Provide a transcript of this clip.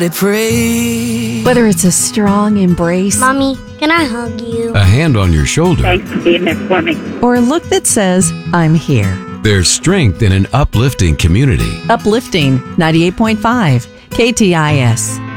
They pray. Whether it's a strong embrace, Mommy, can I hug you? A hand on your shoulder. Thanks for being there for me. or a look that says, I'm here. There's strength in an uplifting community. Uplifting 98.5 KTIS.